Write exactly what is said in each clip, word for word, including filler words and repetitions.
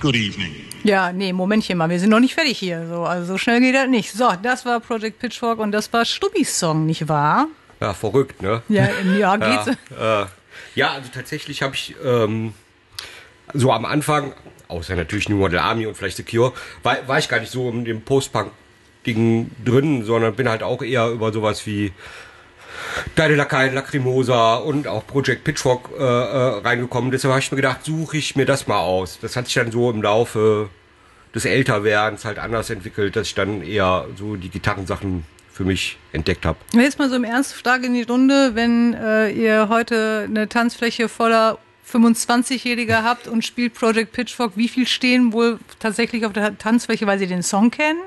Good evening. Ja, nee, Momentchen mal, wir sind noch nicht fertig hier. So, also so schnell geht das nicht. So, das war Project Pitchfork und das war Stubbis Song, nicht wahr? Ja, verrückt, ne? Ja, ja geht's. Ja, äh, ja, also tatsächlich habe ich ähm, so am Anfang, außer natürlich New Model Army und vielleicht The Cure, war, war ich gar nicht so in dem Post-Punk-Ding drin, sondern bin halt auch eher über sowas wie Deine Lakaien, Lacrimosa und auch Project Pitchfork äh, äh, reingekommen. Deshalb habe ich mir gedacht, suche ich mir das mal aus. Das hat sich dann so im Laufe des Älterwerdens halt anders entwickelt, dass ich dann eher so die Gitarrensachen für mich entdeckt habe. Jetzt mal so im Ernst, Frage in die Runde, wenn äh, ihr heute eine Tanzfläche voller fünfundzwanzigjähriger habt und spielt Project Pitchfork, wie viel stehen wohl tatsächlich auf der Tanzfläche, weil sie den Song kennen?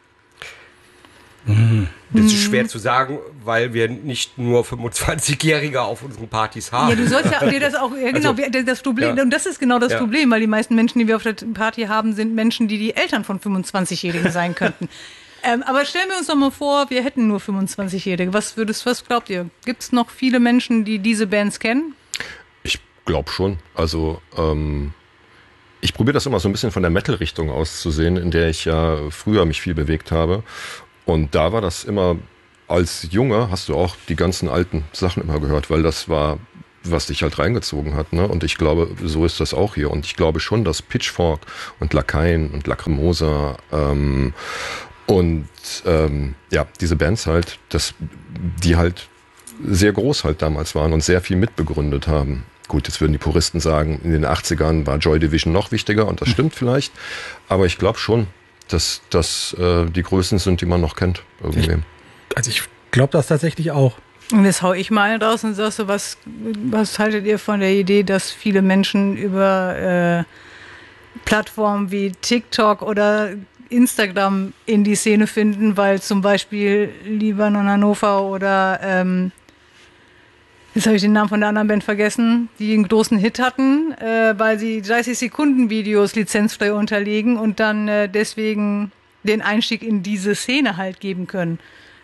Das ist schwer zu sagen, weil wir nicht nur fünfundzwanzigjährige auf unseren Partys haben. Ja, du sollst ja dir das auch, ja, genau, Also, das Problem, ja. und das ist genau das Ja. Problem, weil die meisten Menschen, die wir auf der Party haben, sind Menschen, die die Eltern von fünfundzwanzigjährigen sein könnten. ähm, aber stellen wir uns doch mal vor, wir hätten nur fünfundzwanzigjährige. Was würdest, was glaubt ihr? Gibt es noch viele Menschen, die diese Bands kennen? Ich glaube schon. Also, ähm, ich probiere das immer so ein bisschen von der Metal-Richtung auszusehen, in der ich ja früher mich viel bewegt habe. Und da war das immer, als Junge hast du auch die ganzen alten Sachen immer gehört, weil das war, was dich halt reingezogen hat, ne? Und ich glaube, so ist das auch hier. Und ich glaube schon, dass Pitchfork und Lakaien und Lacrimosa ähm, und ähm, ja, diese Bands halt, dass die halt sehr groß halt damals waren und sehr viel mitbegründet haben. Gut, jetzt würden die Puristen sagen, in den achtzigern war Joy Division noch wichtiger und das stimmt vielleicht, aber ich glaube schon, dass das äh, die Größen sind, die man noch kennt. Irgendwie. Ich, also ich glaube das tatsächlich auch. Und jetzt hau ich mal raus und sagst so, was, was haltet ihr von der Idee, dass viele Menschen über äh, Plattformen wie TikTok oder Instagram in die Szene finden, weil zum Beispiel Libanon Hannover oder ähm, jetzt habe ich den Namen von der anderen Band vergessen, die einen großen Hit hatten, äh, weil sie dreißig Sekunden Videos lizenzfrei unterlegen und dann äh, deswegen den Einstieg in diese Szene halt geben können.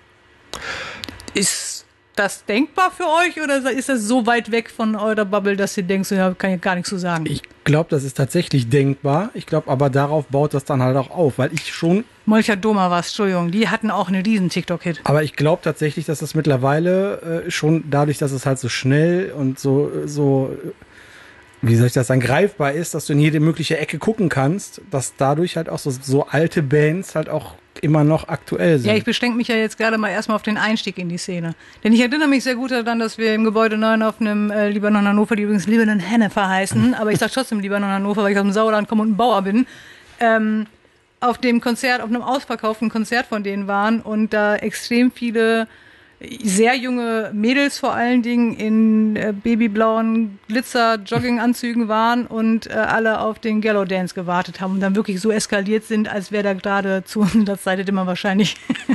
Ist das denkbar für euch oder ist das so weit weg von eurer Bubble, dass ihr denkt, so, ja, kann ich gar nichts zu sagen? Ich glaube, das ist tatsächlich denkbar. Ich glaube, aber darauf baut das dann halt auch auf, weil ich schon... Molcher Doma war es, Entschuldigung, die hatten auch einen riesen TikTok-Hit. Aber ich glaube tatsächlich, dass das mittlerweile äh, schon dadurch, dass es halt so schnell und so, so, wie soll ich das sagen, greifbar ist, dass du in jede mögliche Ecke gucken kannst, dass dadurch halt auch so, so alte Bands halt auch immer noch aktuell sind. Ja, ich beschränke mich ja jetzt gerade mal erstmal auf den Einstieg in die Szene. Denn ich erinnere mich sehr gut daran, dass wir im Gebäude neun auf einem äh, Libanon Hannover, die übrigens Libanon Hannover heißen, aber ich sage trotzdem Libanon Hannover, weil ich aus dem Sauerland komme und ein Bauer bin, ähm, auf dem Konzert, auf einem ausverkauften Konzert von denen waren und da extrem viele sehr junge Mädels vor allen Dingen in äh, babyblauen Glitzer-Jogginganzügen waren und äh, alle auf den Gallow Dance gewartet haben und dann wirklich so eskaliert sind, als wäre da gerade zu unserer Zeit immer wahrscheinlich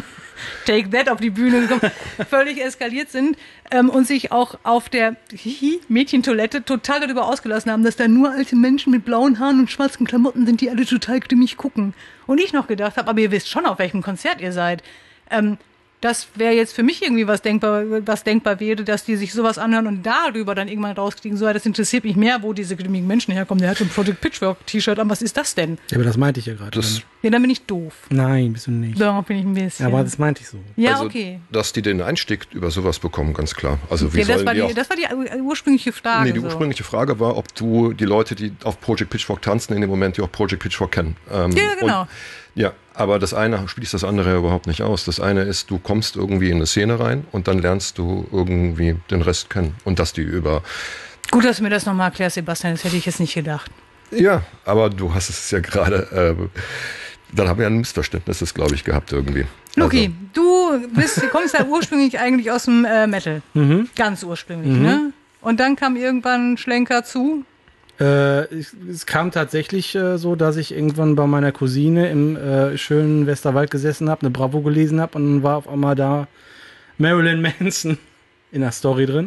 Take That auf die Bühne gekommen, völlig eskaliert sind ähm, und sich auch auf der Hihi, Mädchentoilette total darüber ausgelassen haben, dass da nur alte Menschen mit blauen Haaren und schwarzen Klamotten sind, die alle total grimmig gucken. Und ich noch gedacht habe, aber ihr wisst schon, auf welchem Konzert ihr seid. Ähm, Das wäre jetzt für mich irgendwie was denkbar, was denkbar wäre, dass die sich sowas anhören und darüber dann irgendwann rauskriegen, so, das interessiert mich mehr, wo diese grimmigen Menschen herkommen. Der hat so ein Project Pitchfork T-Shirt an, was ist das denn? Ja, aber das meinte ich ja gerade. Ja, dann bin ich doof. Nein, bist du nicht. Doch, bin ich ein bisschen. Ja, aber das meinte ich so. Ja, also, okay. Dass die den Einstieg über sowas bekommen, ganz klar. Also wie Ja, das, sollen war die die, auch, das war die ursprüngliche Frage. nee, die so. ursprüngliche Frage war, ob du die Leute, die auf Project Pitchfork tanzen, in dem Moment, die auch Project Pitchfork kennen. Ähm, Ja, genau. Und, ja, aber das eine schließt das andere ja überhaupt nicht aus. Das eine ist, du kommst irgendwie in eine Szene rein und dann lernst du irgendwie den Rest kennen. Und dass die über... Gut, dass du mir das nochmal erklärst, Sebastian, das hätte ich jetzt nicht gedacht. Ja, aber du hast es ja gerade... Äh, dann haben wir ein Missverständnis, das glaube ich, gehabt irgendwie. Luki, also. du bist, du kommst ja ursprünglich eigentlich aus dem äh, Metal. Mhm. Ganz ursprünglich, Mhm. ne? Und dann kam irgendwann ein Schlenker zu... Äh, es, es kam tatsächlich äh, so, dass ich irgendwann bei meiner Cousine im äh, schönen Westerwald gesessen habe, eine Bravo gelesen habe und dann war auf einmal da Marilyn Manson in der Story drin.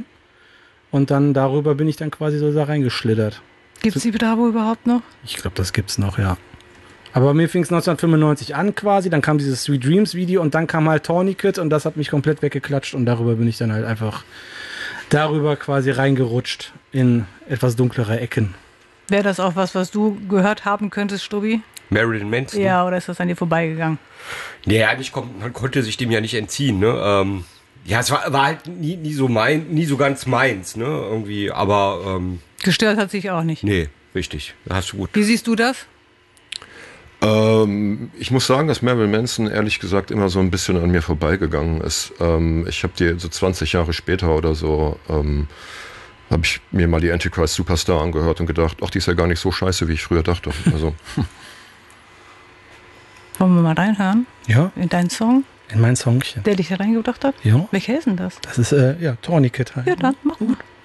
Und dann darüber bin ich dann quasi so da reingeschlittert. Gibt's die Bravo überhaupt noch? Ich glaube, das gibt's noch, ja. Aber bei mir fing es neunzehnhundertfünfundneunzig an quasi, dann kam dieses Sweet Dreams Video und dann kam halt Tourniquet und das hat mich komplett weggeklatscht und darüber bin ich dann halt einfach darüber quasi reingerutscht in etwas dunklere Ecken. Wäre das auch was, was du gehört haben könntest, Stubbi? Marilyn Manson? Ja, oder ist das an dir vorbeigegangen? Nee, eigentlich kommt, man konnte sich dem ja nicht entziehen, ne? Ähm, ja, es war, war halt nie, nie so mein, nie so ganz meins, ne? Irgendwie, aber ähm, Gestört hat sich auch nicht. nee, richtig. Da hast du gut. Wie siehst du das? Ähm, ich muss sagen, dass Marilyn Manson ehrlich gesagt immer so ein bisschen an mir vorbeigegangen ist. Ähm, ich habe die so zwanzig Jahre später oder so, ähm, habe ich mir mal die Antichrist Superstar angehört und gedacht, ach, die ist ja gar nicht so scheiße, wie ich früher dachte. Also, Wollen wir mal reinhören Ja, in deinen Song, in mein Songchen. der dich da reingebracht hat? Ja. Welcher ist denn das? Das ist, äh, ja, Tourniquet halt. Ja, dann mach gut.